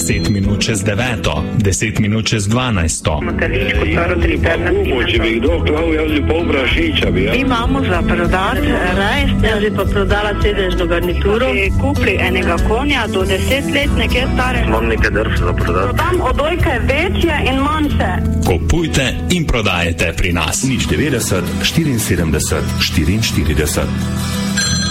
10 minut čez 9, 10 minut čez 12. Če bi kdo klav, jaz bi pol prašiča. Imamo za prodati rajs, jaz bi pa prodala sedežno garnituro. Kupili enega konja do 10 let, nekaj stare. Imam nekaj drv za prodati. Prodam odojke večje in manjše. Kupujte in prodajete pri nas. 090 74 44.